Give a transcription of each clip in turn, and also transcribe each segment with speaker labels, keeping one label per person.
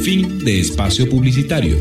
Speaker 1: Fin de espacio publicitario.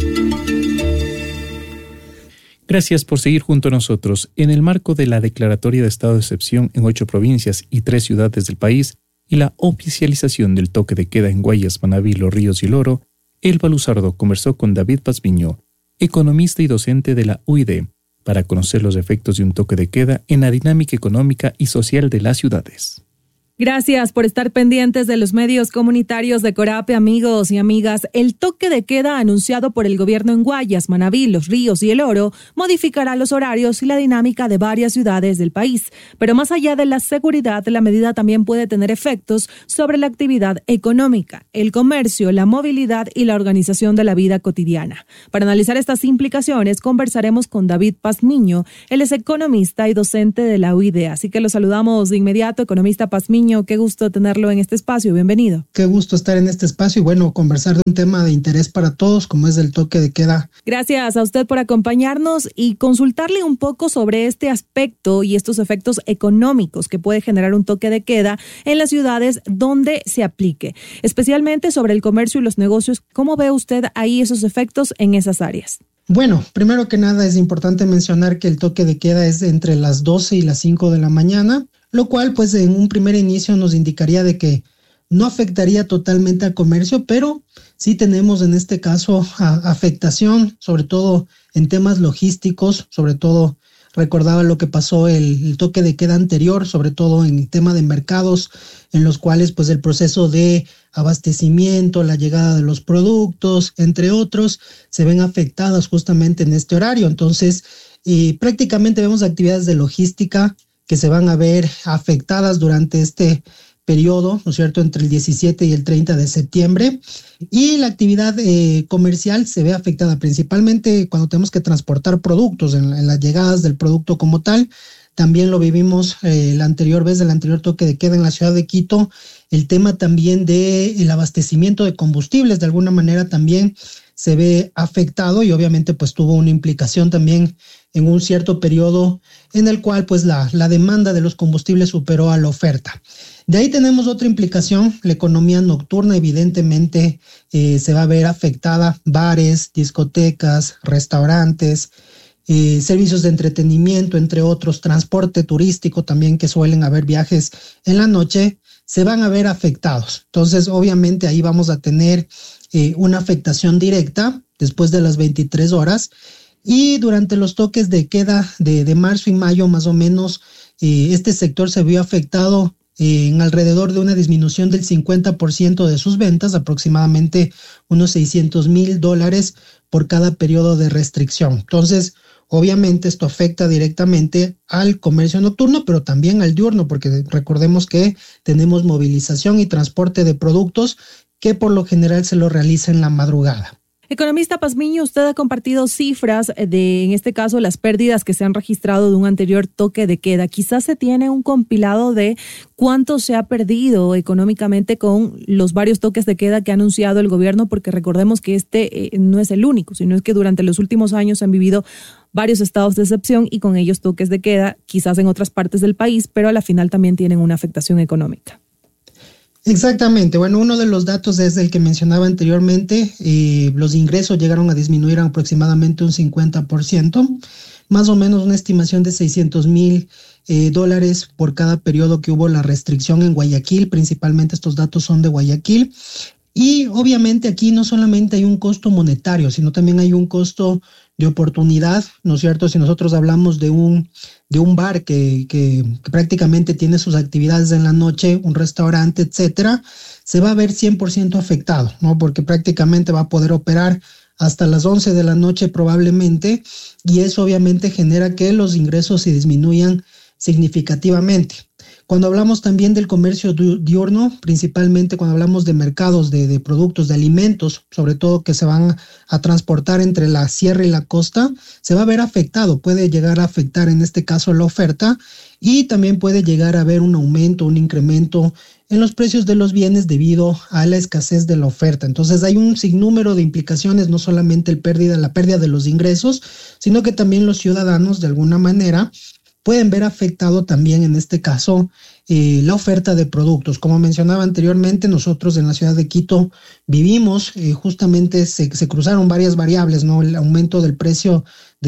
Speaker 2: Gracias por seguir junto a nosotros. En el marco de la declaratoria de estado de excepción en 8 provincias y 3 ciudades del país y la oficialización del toque de queda en Guayas, Manabí, Los Ríos y El Oro, Elba Luzardo conversó con David Pazmiño, economista y docente de la UID, para conocer los efectos de un toque de queda en la dinámica económica y social de las ciudades.
Speaker 3: Gracias por estar pendientes de los medios comunitarios de Corape, amigos y amigas. El toque de queda anunciado por el gobierno en Guayas, Manabí, Los Ríos y El Oro modificará los horarios y la dinámica de varias ciudades del país. Pero más allá de la seguridad, la medida también puede tener efectos sobre la actividad económica, el comercio, la movilidad y la organización de la vida cotidiana. Para analizar estas implicaciones, conversaremos con David Pazmiño. Él es economista y docente de la UID. Así que lo saludamos de inmediato, economista Pazmiño. Qué gusto tenerlo en este espacio, bienvenido.
Speaker 4: Qué gusto estar en este espacio y conversar de un tema de interés para todos como es el toque de queda.
Speaker 3: Gracias a usted por acompañarnos y consultarle un poco sobre este aspecto y estos efectos económicos que puede generar un toque de queda en las ciudades donde se aplique, especialmente sobre el comercio y los negocios. ¿Cómo ve usted ahí esos efectos en esas áreas?
Speaker 4: Bueno, primero que nada es importante mencionar que el toque de queda es entre las 12 y las 5 de la mañana, lo cual pues en un primer inicio nos indicaría de que no afectaría totalmente al comercio, pero sí tenemos en este caso afectación, sobre todo en temas logísticos, sobre todo recordaba lo que pasó el toque de queda anterior, sobre todo en el tema de mercados, en los cuales pues el proceso de abastecimiento, la llegada de los productos, entre otros, se ven afectadas justamente en este horario. Entonces, prácticamente vemos actividades de logística que se van a ver afectadas durante este periodo, ¿no es cierto?, entre el 17 y el 30 de septiembre. Y la actividad comercial se ve afectada principalmente cuando tenemos que transportar productos, en las llegadas del producto como tal. También lo vivimos la anterior vez del anterior toque de queda en la ciudad de Quito. El tema también del abastecimiento de combustibles, de alguna manera también se ve afectado y obviamente pues tuvo una implicación también en un cierto periodo en el cual pues la demanda de los combustibles superó a la oferta. De ahí tenemos otra implicación, la economía nocturna evidentemente se va a ver afectada, bares, discotecas, restaurantes, servicios de entretenimiento, entre otros, transporte turístico también, que suelen haber viajes en la noche, se van a ver afectados. Entonces, obviamente ahí vamos a tener una afectación directa después de las 23 horas y durante los toques de queda de marzo y mayo más o menos, este sector se vio afectado en alrededor de una disminución del 50% de sus ventas, aproximadamente unos $600,000 por cada periodo de restricción. Entonces, obviamente esto afecta directamente al comercio nocturno, pero también al diurno, porque recordemos que tenemos movilización y transporte de productos que por lo general se lo realiza en la madrugada.
Speaker 3: Economista Pazmiño, usted ha compartido cifras de, en este caso, las pérdidas que se han registrado de un anterior toque de queda. Quizás se tiene un compilado de cuánto se ha perdido económicamente con los varios toques de queda que ha anunciado el gobierno, porque recordemos que este no es el único, sino es que durante los últimos años han vivido varios estados de excepción y con ellos toques de queda, quizás en otras partes del país, pero a la final también tienen una afectación económica.
Speaker 4: Exactamente. Bueno, uno de los datos es el que mencionaba anteriormente. Los ingresos llegaron a disminuir aproximadamente un 50%, más o menos una estimación de $600,000 por cada periodo que hubo la restricción en Guayaquil. Principalmente estos datos son de Guayaquil. Y obviamente aquí no solamente hay un costo monetario, sino también hay un costo de oportunidad, ¿no es cierto? Si nosotros hablamos de un bar que prácticamente tiene sus actividades en la noche, un restaurante, etcétera, se va a ver 100% afectado, ¿no? Porque prácticamente va a poder operar hasta las 11 de la noche probablemente, y eso obviamente genera que los ingresos se disminuyan significativamente. Cuando hablamos también del comercio diurno, principalmente cuando hablamos de mercados de productos, de alimentos, sobre todo que se van a transportar entre la sierra y la costa, se va a ver afectado, puede llegar a afectar en este caso la oferta y también puede llegar a haber un aumento, un incremento en los precios de los bienes debido a la escasez de la oferta. Entonces hay un sinnúmero de implicaciones, no solamente la pérdida de los ingresos, sino que también los ciudadanos de alguna manera pueden ver afectado también en este caso la oferta de productos. Como mencionaba anteriormente, nosotros en la ciudad de Quito vivimos, justamente se cruzaron varias variables, ¿no? El aumento del precio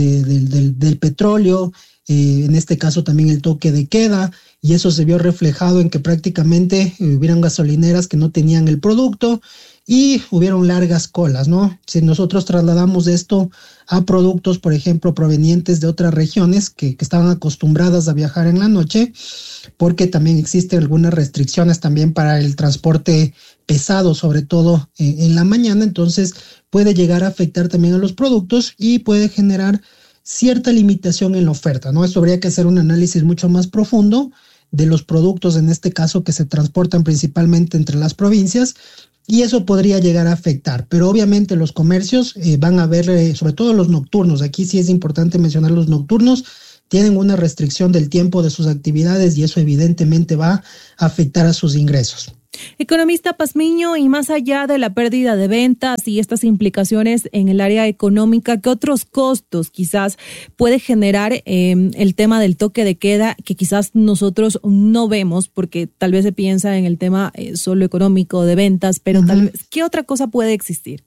Speaker 4: del petróleo, en este caso también el toque de queda, y eso se vio reflejado en que prácticamente hubieron gasolineras que no tenían el producto y hubieron largas colas, ¿no? Si nosotros trasladamos esto a productos, por ejemplo, provenientes de otras regiones que estaban acostumbradas a viajar en la noche, porque también existen algunas restricciones también para el transporte pesado, sobre todo en la mañana, entonces puede llegar a afectar también a los productos y puede generar cierta limitación en la oferta, ¿no? Esto habría que hacer un análisis mucho más profundo de los productos, en este caso, que se transportan principalmente entre las provincias, y eso podría llegar a afectar. Pero obviamente los comercios van a ver, sobre todo los nocturnos, aquí sí es importante mencionar los nocturnos, tienen una restricción del tiempo de sus actividades y eso evidentemente va a afectar a sus ingresos.
Speaker 3: Economista Pazmiño, y más allá de la pérdida de ventas y estas implicaciones en el área económica, ¿qué otros costos quizás puede generar el tema del toque de queda que quizás nosotros no vemos porque tal vez se piensa en el tema solo económico de ventas, pero tal vez, ¿qué otra cosa puede existir?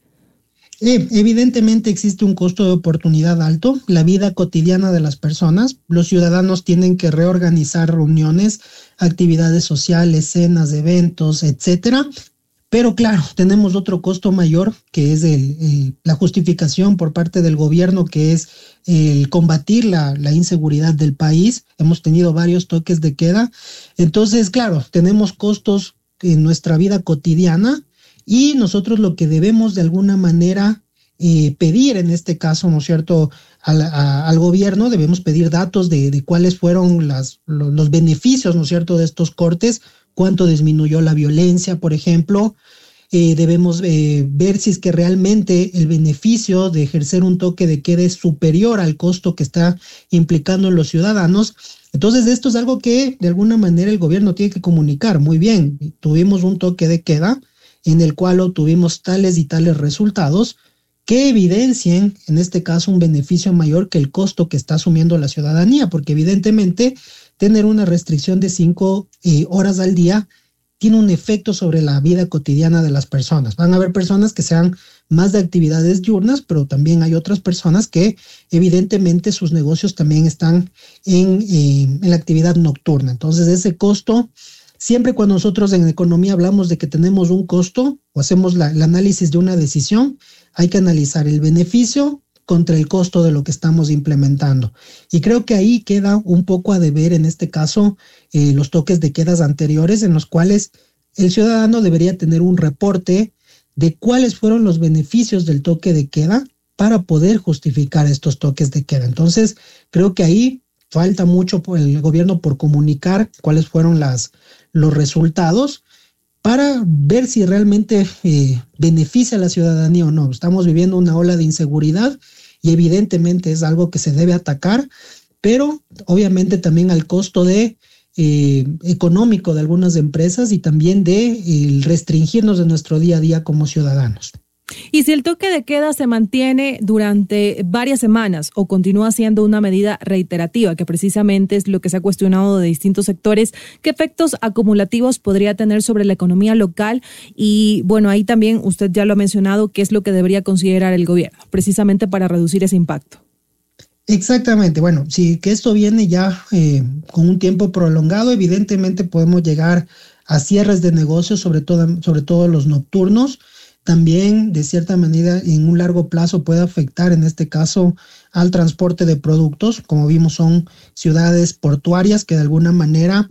Speaker 4: Evidentemente existe un costo de oportunidad alto, la vida cotidiana de las personas, los ciudadanos tienen que reorganizar reuniones, actividades sociales, cenas, eventos, etcétera. Pero claro, tenemos otro costo mayor que es la justificación por parte del gobierno, que es el combatir la inseguridad del país. Hemos tenido varios toques de queda. Entonces, claro, tenemos costos en nuestra vida cotidiana. Y nosotros lo que debemos de alguna manera pedir en este caso, ¿no es cierto?, al gobierno, debemos pedir datos de cuáles fueron los beneficios, ¿no es cierto?, de estos cortes, cuánto disminuyó la violencia, por ejemplo. Debemos ver si es que realmente el beneficio de ejercer un toque de queda es superior al costo que está implicando en los ciudadanos. Entonces, esto es algo que de alguna manera el gobierno tiene que comunicar. Muy bien, tuvimos un toque de queda en el cual obtuvimos tales y tales resultados que evidencien, en este caso, un beneficio mayor que el costo que está asumiendo la ciudadanía, porque evidentemente tener una restricción de 5 horas al día tiene un efecto sobre la vida cotidiana de las personas. Van a haber personas que sean más de actividades diurnas, pero también hay otras personas que evidentemente sus negocios también están en la actividad nocturna. Entonces, ese costo, siempre cuando nosotros en economía hablamos de que tenemos un costo o hacemos el análisis de una decisión, hay que analizar el beneficio contra el costo de lo que estamos implementando. Y creo que ahí queda un poco a deber, en este caso, los toques de quedas anteriores, en los cuales el ciudadano debería tener un reporte de cuáles fueron los beneficios del toque de queda para poder justificar estos toques de queda. Entonces, creo que ahí falta mucho por el gobierno por comunicar cuáles fueron los resultados para ver si realmente beneficia a la ciudadanía o no. Estamos viviendo una ola de inseguridad y evidentemente es algo que se debe atacar, pero obviamente también al costo económico de algunas empresas y también de restringirnos de nuestro día a día como ciudadanos.
Speaker 3: Y si el toque de queda se mantiene durante varias semanas o continúa siendo una medida reiterativa, que precisamente es lo que se ha cuestionado de distintos sectores, ¿qué efectos acumulativos podría tener sobre la economía local? Y bueno, ahí también usted ya lo ha mencionado, ¿qué es lo que debería considerar el gobierno precisamente para reducir ese impacto?
Speaker 4: Exactamente. Bueno, si que esto viene ya con un tiempo prolongado, evidentemente podemos llegar a cierres de negocios, sobre todo los nocturnos. También, de cierta manera, en un largo plazo puede afectar, en este caso, al transporte de productos. Como vimos, son ciudades portuarias que de alguna manera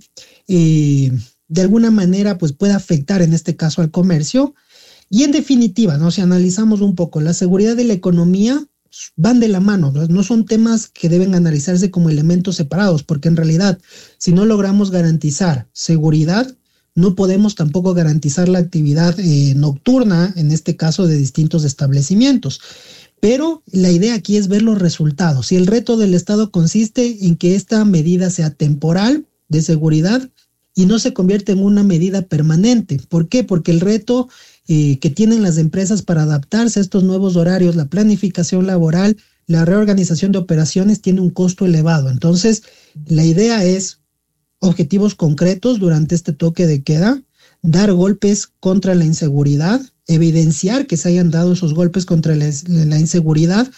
Speaker 4: pues puede afectar, en este caso, al comercio. Y en definitiva, ¿no? Si analizamos un poco, la seguridad y la economía van de la mano, no son temas que deben analizarse como elementos separados, porque en realidad, si no logramos garantizar seguridad, no podemos tampoco garantizar la actividad nocturna, en este caso de distintos establecimientos. Pero la idea aquí es ver los resultados. Y el reto del Estado consiste en que esta medida sea temporal de seguridad y no se convierta en una medida permanente. ¿Por qué? Porque el reto que tienen las empresas para adaptarse a estos nuevos horarios, la planificación laboral, la reorganización de operaciones tiene un costo elevado. Entonces, la idea es objetivos concretos durante este toque de queda, dar golpes contra la inseguridad, evidenciar que se hayan dado esos golpes contra la inseguridad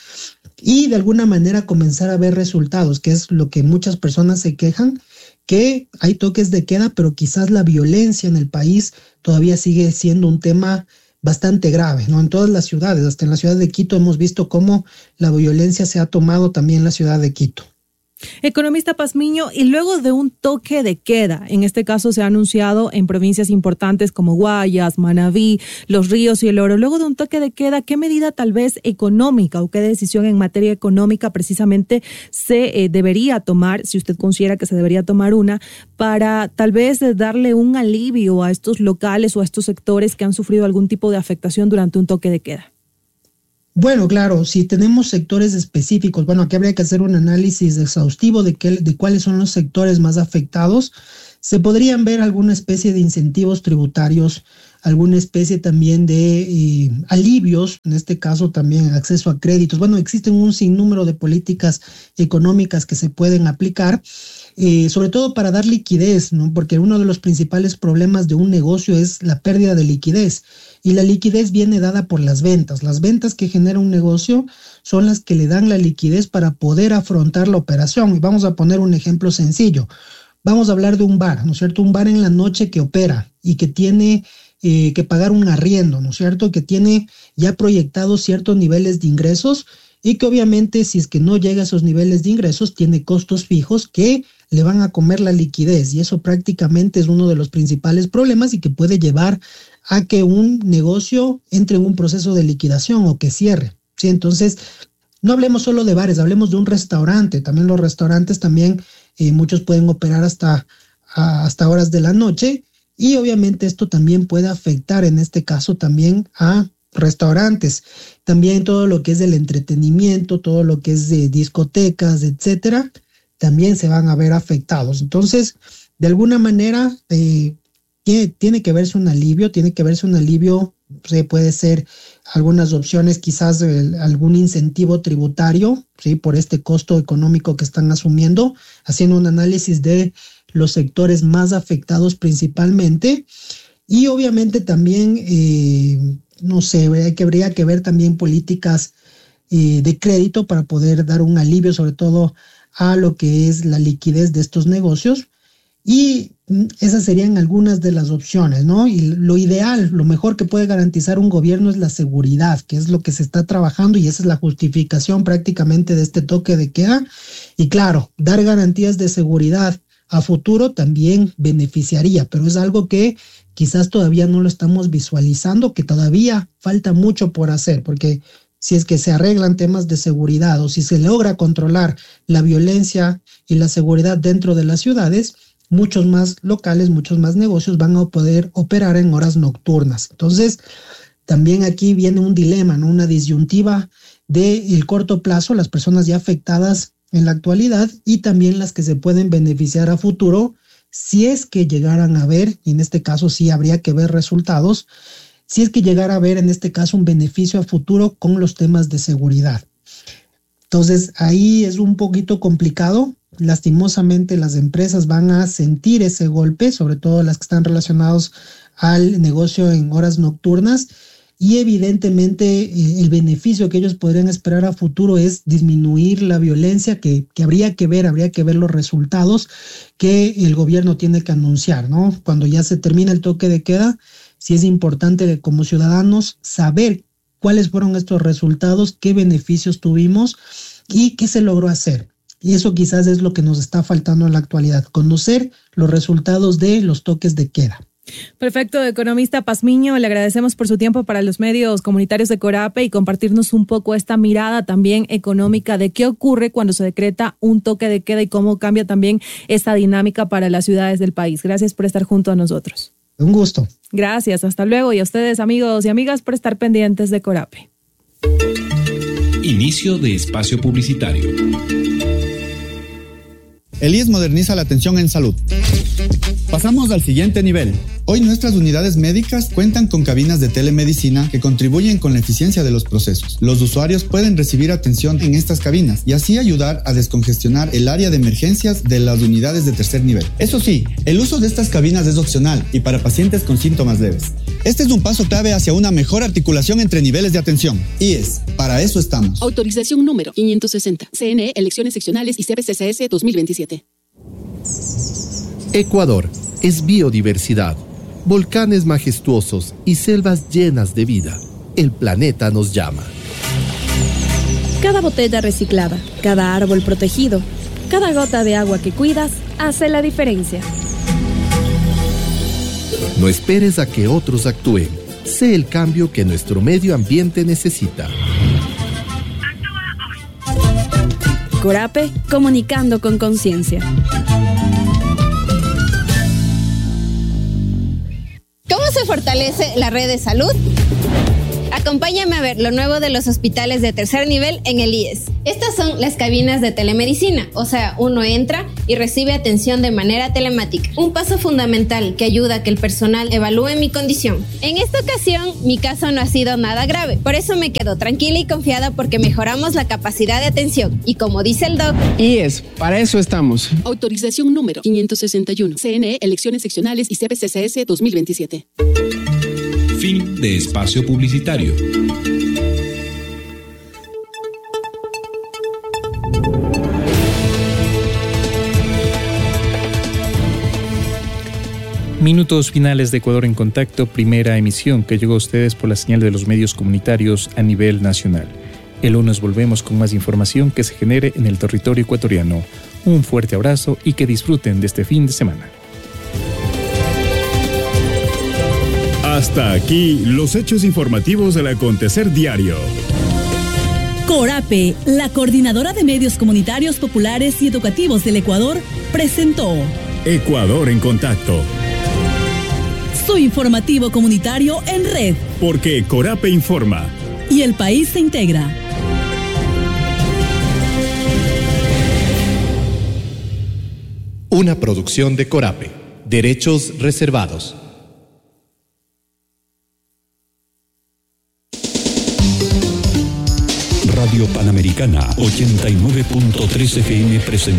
Speaker 4: y de alguna manera comenzar a ver resultados, que es lo que muchas personas se quejan, que hay toques de queda, pero quizás la violencia en el país todavía sigue siendo un tema bastante grave, ¿no? En todas las ciudades, hasta en la ciudad de Quito hemos visto cómo la violencia se ha tomado también en la ciudad de Quito.
Speaker 3: Economista Pazmiño, y luego de un toque de queda, en este caso se ha anunciado en provincias importantes como Guayas, Manabí, Los Ríos y El Oro, luego de un toque de queda, ¿qué medida tal vez económica o qué decisión en materia económica precisamente se debería tomar, si usted considera que se debería tomar una, para tal vez darle un alivio a estos locales o a estos sectores que han sufrido algún tipo de afectación durante un toque de queda?
Speaker 4: Bueno, claro, si tenemos sectores específicos, bueno, aquí habría que hacer un análisis exhaustivo de cuáles son los sectores más afectados. Se podrían ver alguna especie de incentivos tributarios, alguna especie también de alivios, en este caso también acceso a créditos. Bueno, existen un sinnúmero de políticas económicas que se pueden aplicar, sobre todo para dar liquidez, ¿no? Porque uno de los principales problemas de un negocio es la pérdida de liquidez. Y la liquidez viene dada por las ventas. Las ventas que genera un negocio son las que le dan la liquidez para poder afrontar la operación. Y vamos a poner un ejemplo sencillo. Vamos a hablar de un bar, ¿no es cierto? Un bar en la noche que opera y que tiene que pagar un arriendo, ¿no es cierto? Que tiene ya proyectados ciertos niveles de ingresos y que obviamente si es que no llega a esos niveles de ingresos tiene costos fijos que le van a comer la liquidez, y eso prácticamente es uno de los principales problemas y que puede llevar a que un negocio entre en un proceso de liquidación o que cierre, ¿sí? Entonces, no hablemos solo de bares, hablemos de un restaurante. También los restaurantes también muchos pueden operar hasta horas de la noche, y obviamente esto también puede afectar en este caso también a restaurantes. También todo lo que es el entretenimiento, todo lo que es de discotecas, etcétera, también se van a ver afectados. Entonces, de alguna manera, tiene que verse un alivio, puede ser algunas opciones, quizás algún incentivo tributario, ¿sí? Por este costo económico que están asumiendo, haciendo un análisis de los sectores más afectados principalmente, y obviamente también, habría que ver también políticas de crédito para poder dar un alivio, sobre todo a lo que es la liquidez de estos negocios, y esas serían algunas de las opciones, ¿no? Y lo ideal, lo mejor que puede garantizar un gobierno es la seguridad, que es lo que se está trabajando, y esa es la justificación prácticamente de este toque de queda. Y claro, dar garantías de seguridad a futuro también beneficiaría, pero es algo que quizás todavía no lo estamos visualizando, que todavía falta mucho por hacer, porque si es que se arreglan temas de seguridad o si se logra controlar la violencia y la seguridad dentro de las ciudades, muchos más locales, muchos más negocios van a poder operar en horas nocturnas. Entonces, también aquí viene un dilema, ¿no? Una disyuntiva del corto plazo, las personas ya afectadas en la actualidad y también las que se pueden beneficiar a futuro, si es que llegaran a ver, y en este caso sí habría que ver resultados, si es que llegara a haber en este caso un beneficio a futuro con los temas de seguridad. Entonces ahí es un poquito complicado. Lastimosamente las empresas van a sentir ese golpe, sobre todo las que están relacionadas al negocio en horas nocturnas, y evidentemente el beneficio que ellos podrían esperar a futuro es disminuir la violencia, que habría que ver los resultados que el gobierno tiene que anunciar, ¿no? Cuando ya se termina el toque de queda, sí es importante como ciudadanos saber cuáles fueron estos resultados, qué beneficios tuvimos y qué se logró hacer. Y eso quizás es lo que nos está faltando en la actualidad, conocer los resultados de los toques de queda.
Speaker 3: Perfecto, economista Pazmiño, le agradecemos por su tiempo para los medios comunitarios de Corape y compartirnos un poco esta mirada también económica de qué ocurre cuando se decreta un toque de queda y cómo cambia también esta dinámica para las ciudades del país. Gracias por estar junto a nosotros.
Speaker 4: Un gusto.
Speaker 3: Gracias, hasta luego, y a ustedes, amigos y amigas, por estar pendientes de Corape.
Speaker 1: Inicio de espacio publicitario.
Speaker 5: El IES moderniza la atención en salud. Pasamos al siguiente nivel. Hoy nuestras unidades médicas cuentan con cabinas de telemedicina que contribuyen con la eficiencia de los procesos. Los usuarios pueden recibir atención en estas cabinas y así ayudar a descongestionar el área de emergencias de las unidades de tercer nivel. Eso sí, el uso de estas cabinas es opcional y para pacientes con síntomas leves. Este es un paso clave hacia una mejor articulación entre niveles de atención. IES, para eso estamos.
Speaker 6: Autorización número 560. CNE, Elecciones Seccionales y CBCCS 2027.
Speaker 7: Ecuador es biodiversidad, volcanes majestuosos y selvas llenas de vida. El planeta nos llama.
Speaker 8: Cada botella reciclada, cada árbol protegido, cada gota de agua que cuidas hace la diferencia.
Speaker 7: No esperes a que otros actúen. Sé el cambio que nuestro medio ambiente necesita.
Speaker 8: Corape, comunicando con conciencia.
Speaker 9: ¿Cómo se fortalece la red de salud? Acompáñame a ver lo nuevo de los hospitales de tercer nivel en el IES. Estas son las cabinas de telemedicina, o sea, uno entra y recibe atención de manera telemática. Un paso fundamental que ayuda a que el personal evalúe mi condición. En esta ocasión, mi caso no ha sido nada grave, por eso me quedo tranquila y confiada porque mejoramos la capacidad de atención. Y como dice el doc...
Speaker 10: IES, para eso estamos.
Speaker 6: Autorización número 561. CNE, Elecciones Seccionales y CBCCS 2027.
Speaker 1: Fin de espacio publicitario.
Speaker 2: Minutos finales de Ecuador en Contacto, primera emisión que llegó a ustedes por la señal de los medios comunitarios a nivel nacional. El lunes volvemos con más información que se genere en el territorio ecuatoriano. Un fuerte abrazo y que disfruten de este fin de semana.
Speaker 11: Hasta aquí los hechos informativos del acontecer diario.
Speaker 12: Corape, la coordinadora de medios comunitarios populares y educativos del Ecuador, presentó
Speaker 11: Ecuador en Contacto.
Speaker 12: Su informativo comunitario en red.
Speaker 11: Porque Corape informa.
Speaker 12: Y el país se integra.
Speaker 7: Una producción de Corape. Derechos reservados.
Speaker 1: Radio Panamericana 89.3 FM presenta